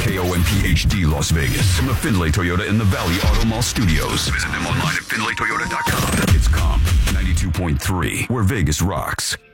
KOMPHD Las Vegas. From the Findlay Toyota in the Valley Auto Mall Studios. Visit them online at FindlayToyota.com. It's Comp 92.3, where Vegas rocks.